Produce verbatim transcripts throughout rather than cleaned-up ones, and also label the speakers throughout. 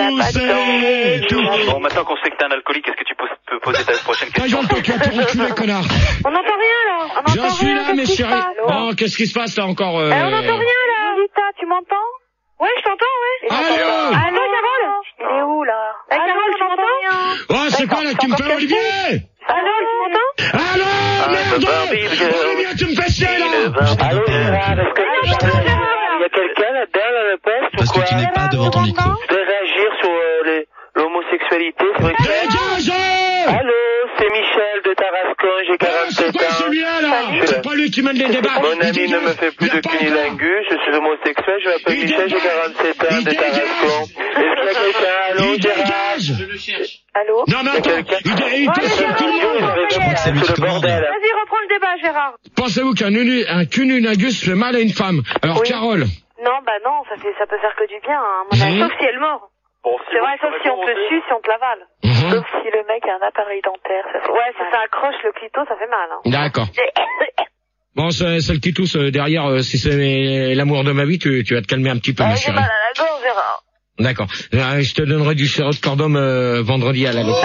Speaker 1: c'est tout.
Speaker 2: Bon, maintenant qu'on sait que t'es un alcoolique, est-ce que tu peux, peux poser ta prochaine
Speaker 1: Ta
Speaker 2: question?
Speaker 1: gueule, toi, tu vas te reculer, connard.
Speaker 3: On n'entend rien, là. On
Speaker 1: Je
Speaker 3: n'entend
Speaker 1: suis
Speaker 3: rien.
Speaker 1: là,
Speaker 3: Qu'est-ce
Speaker 1: mes
Speaker 3: qui se
Speaker 1: chéris.
Speaker 3: passe
Speaker 1: Bon, qu'est-ce qui se passe, là, encore euh...
Speaker 3: Eh, on n'entend rien, là. Lolita, tu m'entends? Ouais, je t'entends, ouais.
Speaker 1: Allô?
Speaker 3: Allô, Carole? Il est où, là? Eh, Carole, tu m'entends?
Speaker 1: Oh, c'est quoi, là, tu me fais Olivier?
Speaker 3: Allô, tu m'entends?
Speaker 1: Allô, merde! Olivier, tu me fais chier, là!
Speaker 4: Allô, Gérard, est-ce que il y a quelqu'un là-dedans, là, le poste,
Speaker 5: Parce
Speaker 4: ou quoi?
Speaker 5: que tu n'es pas devant ton micro.
Speaker 4: Je voudrais réagir sur euh, les- l'homosexualité, c'est vrai que...
Speaker 1: Dégagez!
Speaker 4: Allô, c'est Michel de Tarascon, j'ai
Speaker 1: Eh, c'est
Speaker 4: quarante-sept
Speaker 1: quoi
Speaker 4: ans.
Speaker 1: celui-là, là? C'est pas lui qui mène les débats.
Speaker 4: Mon
Speaker 1: Il
Speaker 4: ami
Speaker 1: dégage.
Speaker 4: ne me fait plus
Speaker 1: Il a
Speaker 4: de
Speaker 1: pas
Speaker 4: cunilingus, je suis homosexuel, je m'appelle
Speaker 1: Il
Speaker 4: Michel, j'ai
Speaker 1: dégage.
Speaker 4: quarante-sept ans,
Speaker 1: Il
Speaker 4: de Tarascon. Est-ce qu'il y a quelqu'un? Allô,
Speaker 1: Il
Speaker 4: Gérard?
Speaker 1: dégage!
Speaker 3: Allô?
Speaker 1: Non, mais attends, il, dé- il
Speaker 3: Ouais,
Speaker 1: fait
Speaker 3: Gérard,
Speaker 1: tout le monde.
Speaker 3: je crois que
Speaker 5: c'est lui qui
Speaker 4: le
Speaker 5: commande.
Speaker 4: bordel.
Speaker 3: Vas-y, reprends le débat, Gérard.
Speaker 1: Pensez-vous qu'un unu- un cunnilingus fait mal à une femme? Alors,
Speaker 3: Oui.
Speaker 1: Carole,
Speaker 3: Non, bah non, ça, fait, ça peut faire que du bien, hein. Mon avis,
Speaker 1: Mhm.
Speaker 3: sauf si elle mord.
Speaker 2: Bon,
Speaker 3: C'est vrai, sauf si on te suce, si on te l'avale.
Speaker 1: Mhm.
Speaker 3: Sauf si le mec a un appareil dentaire, ça fait Ouais, si ça accroche le clito, ça fait mal, hein.
Speaker 1: D'accord. Bon, c'est c'est le petit tous euh, derrière, euh, si c'est l'amour de ma vie, tu, tu vas te calmer un petit peu,
Speaker 3: Ah,
Speaker 1: ma
Speaker 3: j'ai
Speaker 1: chérie.
Speaker 3: mal à la gorge, Gérard.
Speaker 1: D'accord. Euh, je te donnerai du sirop de cordon euh, vendredi à la loco.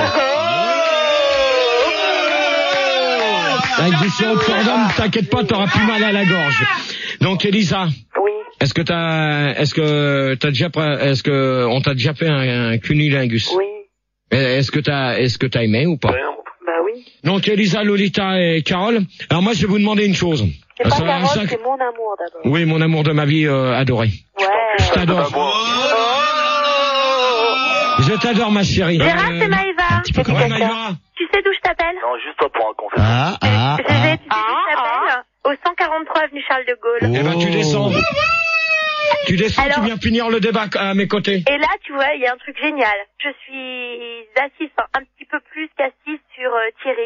Speaker 1: Avec du sirop de cordon, t'inquiète pas, t'auras plus mal à la gorge. Donc, Elisa,
Speaker 3: Oui.
Speaker 1: est-ce que t'as, est-ce que t'as déjà, pré- est-ce que on t'a déjà fait un, un cunnilingus?
Speaker 3: Oui.
Speaker 1: Est-ce que t'as, est-ce que t'as aimé ou pas?
Speaker 3: Bah oui.
Speaker 1: Donc, Elisa, Lolita et Carole. Alors moi, je vais vous demander une chose.
Speaker 3: C'est pas
Speaker 1: Ça-
Speaker 3: Carole,
Speaker 1: ça-
Speaker 3: c'est mon amour d'abord.
Speaker 1: Oui, mon amour de ma vie euh, adoré.
Speaker 3: Ouais.
Speaker 1: Je t'adore. Je t'adore, ma chérie.
Speaker 3: Gérard,
Speaker 1: Euh,
Speaker 3: c'est Maïva.
Speaker 5: peu comme
Speaker 1: Ouais, Maïva.
Speaker 3: Tu sais d'où je t'appelle?
Speaker 2: Non, juste pas pour un conflit.
Speaker 5: Ah, ah,
Speaker 3: Je
Speaker 5: ah.
Speaker 3: vais, tu sais d'où je t'appelle? Au cent quarante-trois avenue Charles de Gaulle.
Speaker 1: Eh ben, tu descends. Tu descends,
Speaker 3: Alors-
Speaker 1: tu viens finir le débat à mes côtés.
Speaker 3: Et là, tu vois, il y a un truc génial. Je suis assise, enfin, un petit peu plus qu'assise sur euh, Thierry.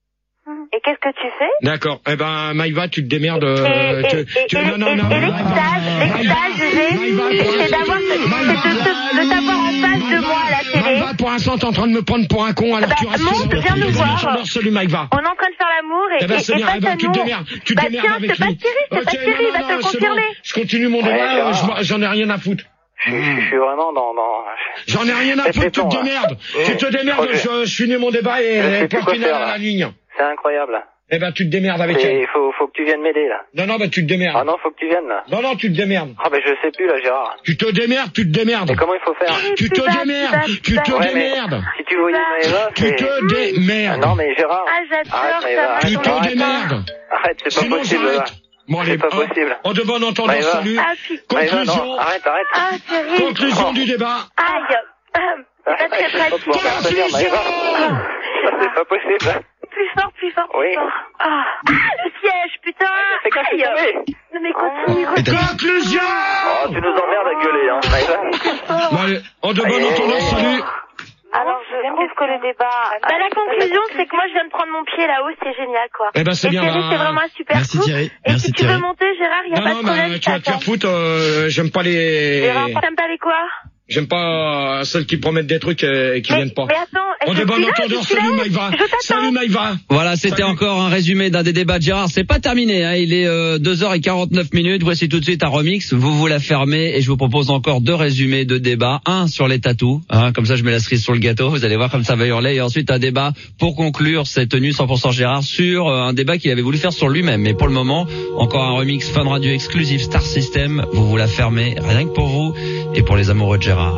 Speaker 3: Et qu'est-ce que tu fais?
Speaker 1: D'accord. Eh ben, Maïva, tu te démerdes.
Speaker 3: Et,
Speaker 1: euh,
Speaker 3: et,
Speaker 1: tu,
Speaker 3: et,
Speaker 1: tu,
Speaker 3: et,
Speaker 1: non, non,
Speaker 3: et,
Speaker 1: non,
Speaker 3: et
Speaker 1: Maïva.
Speaker 3: l'extase, l'extase,
Speaker 1: Maïva,
Speaker 3: j'ai,
Speaker 1: pour
Speaker 3: c'est
Speaker 1: l'instant-
Speaker 3: d'avoir, c'est de, te- de t'avoir en face de moi à la télé.
Speaker 1: Maïva, pour l'instant, t'es en train de me prendre pour un con, alors
Speaker 3: Bah,
Speaker 1: tu restes
Speaker 3: monte,
Speaker 1: là.
Speaker 3: viens nous voir.
Speaker 1: Salut, Maïva.
Speaker 3: On est en train de faire l'amour et,
Speaker 1: Eh ben,
Speaker 3: et,
Speaker 1: c'est
Speaker 3: et
Speaker 1: bien,
Speaker 3: face
Speaker 1: eh ben,
Speaker 3: à
Speaker 1: tu
Speaker 3: nous.
Speaker 1: te démerdes, tu te
Speaker 3: Bah
Speaker 1: démerdes
Speaker 3: tiens,
Speaker 1: avec
Speaker 3: c'est pas
Speaker 1: lui.
Speaker 3: Thierry, c'est
Speaker 1: Ok,
Speaker 3: pas Thierry,
Speaker 1: non,
Speaker 3: il va
Speaker 1: non,
Speaker 3: te
Speaker 1: non,
Speaker 3: le
Speaker 1: c'est bon.
Speaker 3: confirmer.
Speaker 1: Je continue mon
Speaker 4: Ouais,
Speaker 1: débat, euh,
Speaker 4: Gérard.
Speaker 1: je m'en- j'en ai rien à foutre.
Speaker 4: Je, je suis vraiment dans... dans...
Speaker 1: J'en ai rien à
Speaker 4: Eh,
Speaker 1: foutre,
Speaker 4: c'est
Speaker 1: tu
Speaker 4: bon,
Speaker 1: te
Speaker 4: hein.
Speaker 1: démerdes.
Speaker 4: Eh,
Speaker 1: Tu te démerdes,
Speaker 4: Roger.
Speaker 1: je, je finis mon débat et,
Speaker 4: Je sais
Speaker 1: et
Speaker 4: plus
Speaker 1: point
Speaker 4: quoi
Speaker 1: final
Speaker 4: faire,
Speaker 1: à
Speaker 4: là.
Speaker 1: la ligne.
Speaker 4: C'est incroyable.
Speaker 1: Eh ben, tu te démerdes avec elle.
Speaker 4: Il faut, faut que tu viennes m'aider, là.
Speaker 1: Non, non, bah, tu te démerdes.
Speaker 4: Ah non, faut que tu viennes, là.
Speaker 1: Non, non, tu te démerdes.
Speaker 4: Ah ben je sais plus, là, Gérard.
Speaker 1: Tu te démerdes, tu te démerdes.
Speaker 4: Mais comment il faut faire?
Speaker 1: Tu
Speaker 3: Tu
Speaker 1: te
Speaker 3: vas, tu vas,
Speaker 1: démerdes,
Speaker 3: tu
Speaker 1: tu
Speaker 3: vas.
Speaker 1: te
Speaker 4: Ouais, mais
Speaker 1: démerdes.
Speaker 4: si tu voyais Maëva,
Speaker 1: Tu
Speaker 4: c'est...
Speaker 1: te
Speaker 4: Ah,
Speaker 1: démerdes.
Speaker 4: non, mais Gérard...
Speaker 3: Ah, j'adore
Speaker 4: Arrête,
Speaker 3: ça,
Speaker 4: Maëva,
Speaker 3: va,
Speaker 1: Tu
Speaker 3: ton
Speaker 1: te
Speaker 3: état.
Speaker 1: démerdes.
Speaker 4: Arrête, c'est pas
Speaker 1: Sinon,
Speaker 4: possible, là.
Speaker 1: j'arrête. Bon, allez,
Speaker 4: C'est pas
Speaker 1: hein,
Speaker 4: possible.
Speaker 1: en de bon entendant,
Speaker 4: Maëva.
Speaker 1: salut.
Speaker 3: Ah, putain.
Speaker 4: Maëva,
Speaker 1: Conclusion.
Speaker 4: non, arrête, arrête.
Speaker 3: Ah, Thierry.
Speaker 1: Conclusion du débat.
Speaker 3: Aïe. C'est pas très
Speaker 4: Je vais pas
Speaker 3: pratique.
Speaker 4: pouvoir faire tenir, Maëva. Ça, c'est pas possible.
Speaker 3: Plus fort, plus fort, plus
Speaker 4: Oui.
Speaker 3: fort. Ah, le siège, putain.
Speaker 4: C'est quoi, c'est
Speaker 3: Aïe.
Speaker 4: tombé?
Speaker 3: Non mais continue,
Speaker 5: Et
Speaker 3: continue.
Speaker 5: t'as-
Speaker 1: Conclusion.
Speaker 4: Oh, tu nous emmerdes à gueuler, hein, Maëva.
Speaker 1: Bon, allez, en de bon
Speaker 4: Allez.
Speaker 1: entendant, salut.
Speaker 3: Alors, je trouve que le débat... Bah, la conclusion, c'est que moi, je viens de prendre mon pied là-haut, c'est génial, quoi.
Speaker 1: Eh ben, c'est
Speaker 3: Et
Speaker 1: bien,
Speaker 3: Thierry,
Speaker 1: bah.
Speaker 3: c'est vraiment un super
Speaker 5: Merci,
Speaker 3: coup.
Speaker 5: Thierry.
Speaker 3: Et
Speaker 5: Merci,
Speaker 3: si tu
Speaker 5: Thierry.
Speaker 3: veux monter, Gérard, il n'y a
Speaker 1: Non,
Speaker 3: pas
Speaker 1: non,
Speaker 3: de problème.
Speaker 1: mais
Speaker 3: je
Speaker 1: tu vas te faire
Speaker 3: t'attends.
Speaker 1: foutre, euh, j'aime pas les...
Speaker 3: Gérard, t'aimes pas les quoi?
Speaker 1: J'aime pas euh, celles qui promettent des trucs euh, et qui
Speaker 3: mais,
Speaker 1: viennent pas.
Speaker 3: Mais attends,
Speaker 1: En
Speaker 3: je
Speaker 1: de bon
Speaker 3: suis là, je
Speaker 1: entendant,
Speaker 3: suis
Speaker 1: salut
Speaker 3: là-haut.
Speaker 1: Maïva.
Speaker 3: Je t'attends.
Speaker 1: Salut Maïva.
Speaker 6: Voilà, c'était
Speaker 1: Salut.
Speaker 6: encore un résumé d'un des débats de Gérard. C'est pas terminé, hein. Il est euh, deux heures quarante-neuf minutes. Voici tout de suite un remix. Vous vous la fermez et je vous propose encore deux résumés de débats. Un sur les tatous, hein, comme ça je mets la cerise sur le gâteau. Vous allez voir comme ça va hurler. Et ensuite un débat pour conclure cette tenue cent pour cent Gérard sur euh, un débat qu'il avait voulu faire sur lui-même. Mais pour le moment, encore un remix Fun Radio exclusif Star System. Vous vous la fermez rien que pour vous et pour les amoureux de Gérard.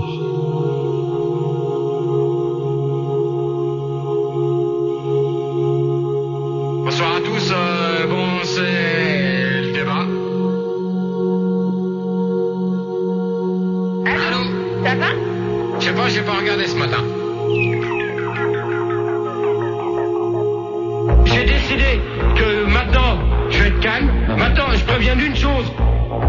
Speaker 1: Bonsoir à tous, euh, bon, c'est le débat. Allô?
Speaker 3: Ça va?
Speaker 1: Je sais pas, j'ai pas regardé ce matin. J'ai décidé que maintenant, je vais être calme. Maintenant, je préviens d'une chose.